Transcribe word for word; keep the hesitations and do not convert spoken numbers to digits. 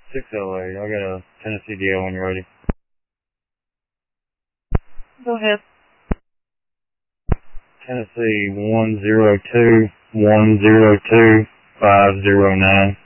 six oh eight. I got a Tennessee D L when you're ready. Go ahead. Tennessee one zero two one zero two five zero nine.